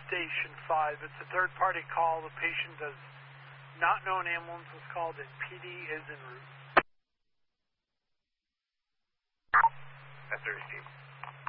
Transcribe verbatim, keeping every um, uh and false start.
Station five. It's a third-party call. The patient does not know an ambulance was called, and P D is en route. F thirty team.